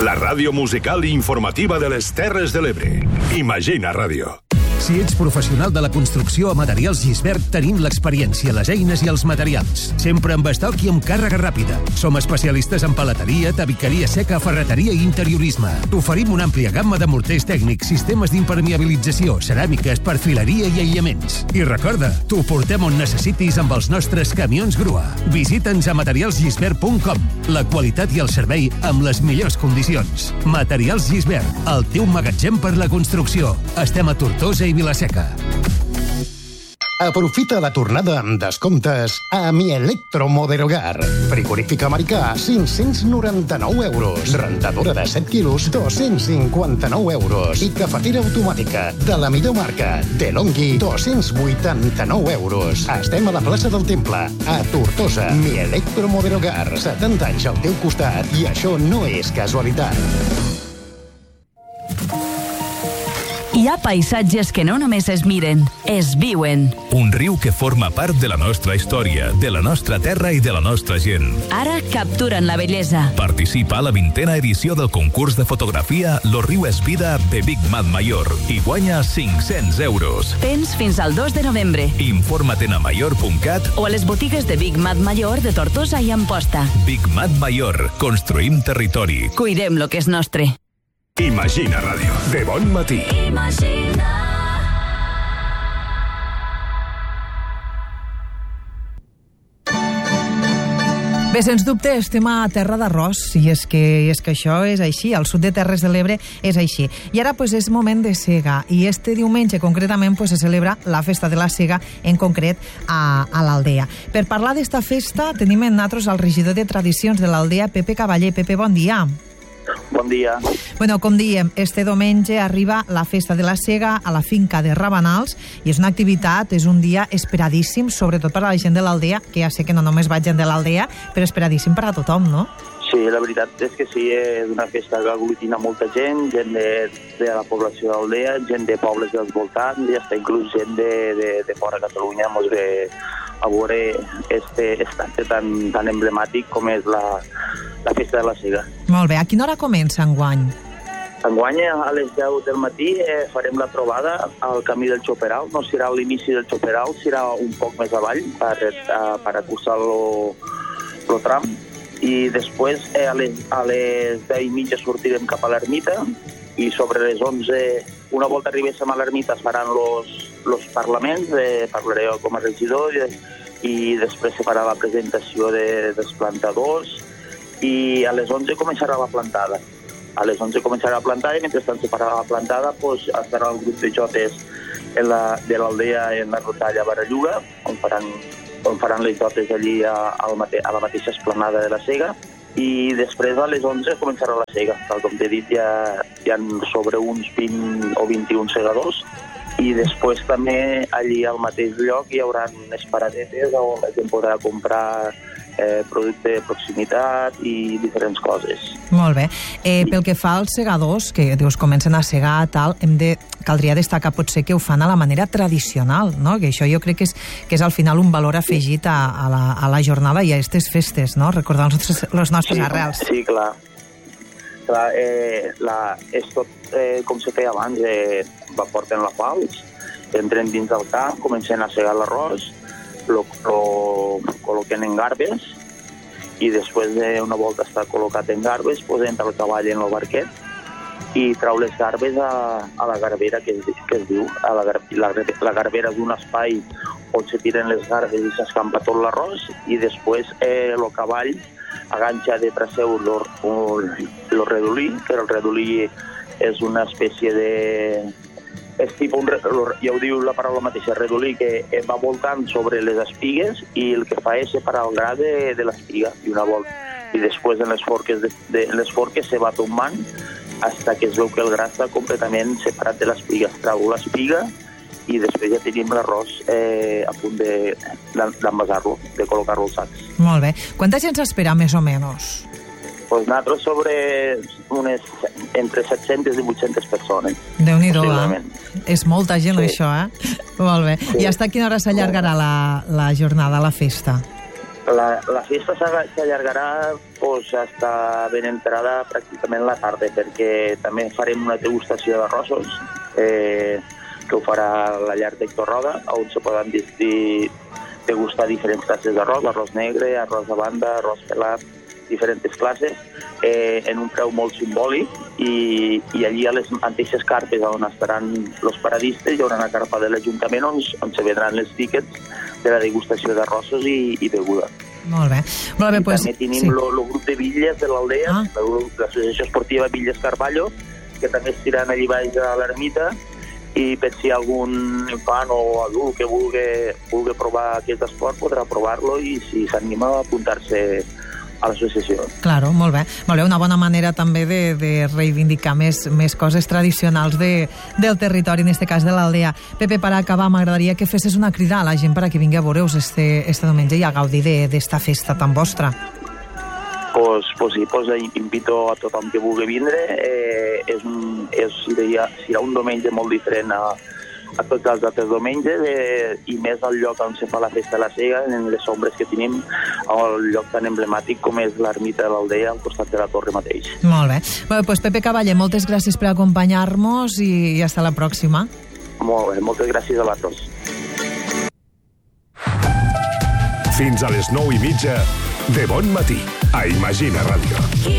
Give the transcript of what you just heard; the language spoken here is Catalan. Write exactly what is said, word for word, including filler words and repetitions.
La ràdio musical i informativa de les Terres de l'Ebre. Imagina Ràdio. Si ets professional de la construcció a Materials Gisbert, tenim l'experiència, les eines i els materials. Sempre amb estoc i amb càrrega ràpida. Som especialistes en paleteria, tabiqueria seca, ferreteria i interiorisme. T'oferim una àmplia gamma de morters tècnics, sistemes d'impermeabilització, ceràmiques, perfileria i aïllaments. I recorda, t'ho portem on necessitis amb els nostres camions grua. Visita'ns a materials gisbert punt com. La qualitat i el servei amb les millors condicions. Materials Gisbert, el teu magatzem per la construcció. Estem a Tortosa i Vilaseca. Aprofita la tornada amb descomptes a Mi Electromoder Hogar. Frigorífic americà, cinc-cents noranta-nou euros. Rentadora de set quilos, dos-cents cinquanta-nou euros. I cafetera automàtica de la millor marca, DeLonghi, dos-cents vuitanta-nou euros. Estem a la plaça del Temple, a Tortosa. Mi Electromoder Hogar, setanta anys al teu costat. I això no és casualitat. Hi ha paisatges que no només es miren, es viuen. Un riu que forma part de la nostra història, de la nostra terra i de la nostra gent. Ara capturen la bellesa. Participa a la vintena edició del concurs de fotografia Lo riu és vida de Big Mat Mayor i guanya cinc-cents euros. Tens fins al dos de novembre. Informa't a mayor punt cat o a les botigues de Big Mat Mayor de Tortosa i Amposta. Big Mat Mayor. Construïm territori. Cuidem lo que és nostre. Imagina Ràdio, de bon matí. Imagina. Bé, sens dubte, estem a terra d'arròs, i és que, és que això és així, al sud de Terres de l'Ebre és així. I ara pues, és moment de sega, i este diumenge concretament pues, se celebra la festa de la sega, en concret a, a l'Aldea. Per parlar d'esta festa tenim en nosaltres el regidor de Tradicions de l'Aldea, Pepe Cavaller. Pepe, bon dia. Bon dia. Bueno, com diem, este diumenge arriba la festa de la sega a la finca de Rabanals i és una activitat, és un dia esperadíssim, sobretot per a la gent de l'Aldea, que ja sé que no només va gent de l'Aldea, però esperadíssim per a tothom, no? Sí, la veritat és que sí, és una festa que aglutina molta gent, gent de, de la població d'Aldea, gent de pobles dels voltants i fins inclús gent de, de, de fora de Catalunya. Mos ve a veure este acte tan, tan emblemàtic com és la, la festa de la sega. Molt bé. A quina hora comença enguany? Enguany a les deu del matí eh, farem la trobada al camí del Xoperal. No serà l'inici del Xoperal, serà un poc més avall per, per acusar el tram. I després eh, a les, a les deu i mitja sortirem cap a l'ermita i sobre les onze, una volta arribéssim a l'ermita es faran los, los parlaments, eh, parlaré com a regidor i, i després se farà la presentació de, dels plantadors i a les onze començarà la plantada. A les onze començarà la plantada i mentrestant se farà la plantada pues, estarà el grup de jotes en la, de l'Aldea en la Rotalla Baralluga, on faran on faran les jotes allí a, a, la mate, a la mateixa esplanada de la sega i després a les onze començarà la sega. Tal com t'he dit, hi ha, hi ha sobre uns vint o vint-i-un segadors i després també allí al mateix lloc hi haurà esparadetes on la gent podrà comprar eh, producte de proximitat i diferents coses. Molt bé. Eh, pel que fa als segadors, que dius comencen a segar tal, hem de, caldria destacar potser que ho fan a la manera tradicional, no? Que això jo crec que és, que és al final un valor afegit a, a, la, a la jornada i a aquestes festes, no? Recordar els nostres, les nostres sí, arrels. Sí, clar. clar eh, la, és tot eh, com se feia abans, eh, va porten la falç, entren dins del camp, comencen a segar l'arròs, lo, lo col·loquen en garbes i després d'una volta està col·locat en garbes, pues entra el cavall en el barquet i trau les garbes a, a la garbera que es, que es diu. A la, la, la garbera és un espai on se tiren les garbes i s'escampa tot l'arròs i després eh, el cavall aganxa de traseu el redolí, que el redolí és una espècie de... és tipus, un, ja ho diu la paraula mateixa, redolí, que va voltant sobre les espigues i el que fa és separar el gra de, de l'espiga i una volta. I després en les forques, de, de, en les forques se va tombant fins que es veu que el gra està completament separat de l'espiga. Es trau l'espiga i després ja tenim l'arròs eh, a punt d'envasar-lo, de col·locar-lo als sacs. Molt bé. Quanta gent s'espera, més o menys? Pues nosaltres sobre unes entre set-centes i vuit-centes persones. Déu-n'hi-do, eh? És molta gent, sí. Això, eh? Molt bé. Sí. I hasta quina hora s'allargarà la, la jornada, la festa? La, la festa s'allargarà pues, hasta ben entrada pràcticament la tarda, perquè també farem una degustació d'arrossos, eh, que ho farà la llar d'Héctor Roda, on se poden degustar diferents classes d'arròs, arròs negre, arròs de banda, arròs pelat, diferents classes, eh, en un preu molt simbòlic, i, i allí a les mateixes carpes on estaran els paradistes hi haurà una carpa de l'Ajuntament on, on se vendran els tíquets de la degustació d'arrossos i, i beguda. Molt bé. Molt bé, I pues, també tenim sí. el grup de bitlles de l'aldea, Ah. l'associació esportiva Bitlles Carballo, que també estiran allí baix a l'ermita, i per si algun infant o adult que vulgui, vulgui provar aquest esport podrà provar-lo, i si s'anima a apuntar-se a l'associació. Claro, molt bé. Molt bé, una bona manera també de, de reivindicar més, més coses tradicionals de, del territori, en aquest cas de l'aldea. Pepe, per acabar, m'agradaria que fessis una crida a la gent perquè vingui a veure-us este, este diumenge i a gaudir d'esta festa tan vostra. Pues, pues sí, pues invito a tothom que vulgui vindre. Eh, és un, és, serà, serà un diumenge molt diferent a, a tots els altres diumenges, eh, i més al lloc on se fa la festa de la Sega, en les ombres que tenim, al lloc tan emblemàtic com és l'ermita de l'aldea, al costat de la torre mateix. Molt bé. Bueno, pues Pepe Cavaller, moltes gràcies per acompanyar-nos i, i hasta la pròxima. Molt bé, moltes gràcies a vosaltres. Fins a les nou i mitja de Bon Matí, a Imagina Ràdio.